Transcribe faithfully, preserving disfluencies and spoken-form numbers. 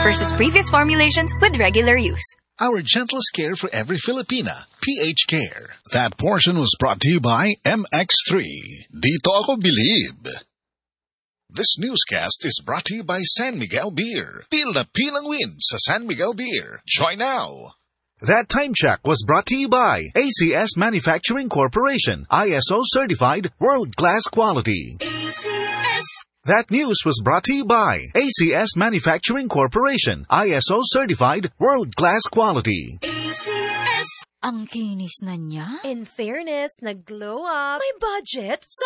versus previous formulations with regular use. Our gentlest care for every Filipina. P H Care. That portion was brought to you by M X three. Dito ako bilib. This newscast is brought to you by San Miguel Beer. Feel the pilang win sa San Miguel Beer. Join now. That time check was brought to you by A C S Manufacturing Corporation, I S O certified, world-class quality. A C S. That news was brought to you by A C S Manufacturing Corporation, I S O certified, world-class quality. A C S. Ang kinis na niya. In fairness, nag-glow up. May budget.